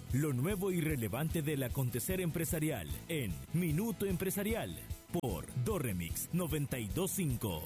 Lo nuevo y relevante del acontecer empresarial en Minuto Empresarial por Dorremix 925.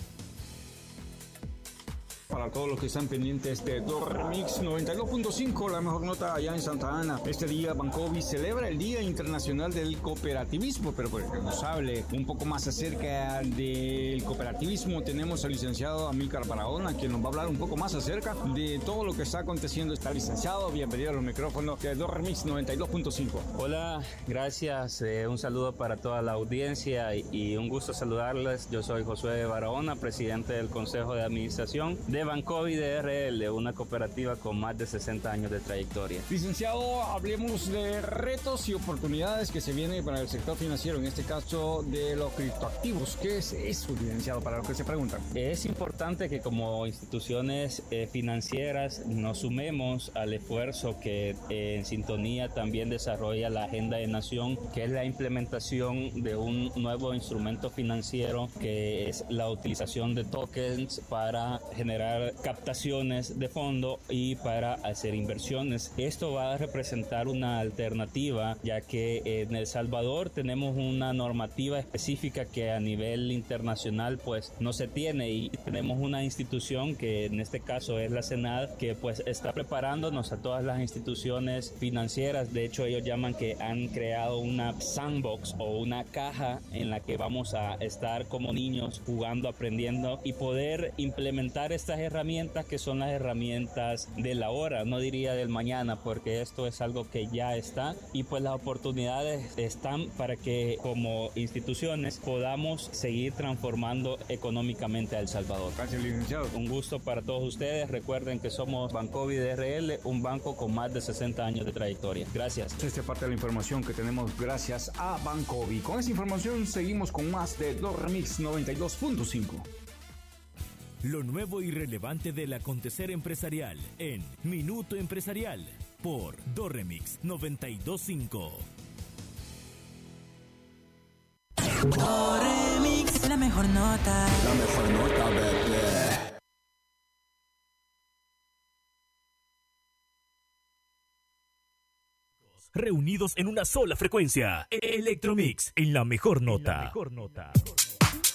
Para todos los que están pendientes de Dorremix 92.5, la mejor nota allá en Santa Ana. Este día Bancovi celebra el Día Internacional del Cooperativismo, pero para que nos hable un poco más acerca del cooperativismo, tenemos al licenciado Amílcar Barahona, quien nos va a hablar un poco más acerca de todo lo que está aconteciendo. Está licenciado, bienvenido a los micrófonos de Dorremix 92.5. Hola, gracias, un saludo para toda la audiencia y un gusto saludarles. Yo soy Josué Barahona, presidente del Consejo de Administración de Bancovi DRL, una cooperativa con más de 60 años de trayectoria. Licenciado, hablemos de retos y oportunidades que se vienen para el sector financiero, en este caso de los criptoactivos. ¿Qué es eso, licenciado, para los que se preguntan? Es importante que como instituciones financieras nos sumemos al esfuerzo que en sintonía también desarrolla la Agenda de Nación, que es la implementación de un nuevo instrumento financiero que es la utilización de tokens para generar captaciones de fondo y para hacer inversiones. Esto va a representar una alternativa, ya que en El Salvador tenemos una normativa específica que a nivel internacional pues no se tiene, y tenemos una institución que en este caso es la Senad, que pues está preparándonos a todas las instituciones financieras. De hecho, ellos llaman que han creado una sandbox o una caja en la que vamos a estar como niños jugando, aprendiendo y poder implementar estas herramientas que son las herramientas de la hora, no diría del mañana, porque esto es algo que ya está, y pues las oportunidades están para que como instituciones podamos seguir transformando económicamente a El Salvador. Gracias, licenciado. Un gusto para todos ustedes. Recuerden que somos Bancovi DRL, un banco con más de 60 años de trayectoria. Gracias. Esta es parte de la información que tenemos gracias a Bancovi. Con esta información seguimos con más de Dorremix 92.5. Lo nuevo y relevante del acontecer empresarial en Minuto Empresarial por Dorremix 925. Dorremix, la mejor nota. La mejor nota, bebé. Reunidos en una sola frecuencia. Electromix en la mejor nota.